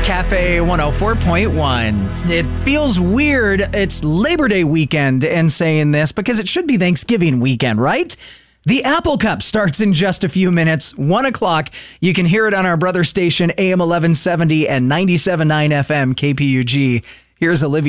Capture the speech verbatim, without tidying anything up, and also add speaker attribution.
Speaker 1: Cafe one oh four point one. It feels weird. It's Labor Day weekend and saying this because it should be Thanksgiving weekend, right? The Apple Cup starts in just a few minutes, one o'clock. You can hear it on our brother station, A M eleven seventy and ninety-seven point nine F M K P U G. Here's Olivia.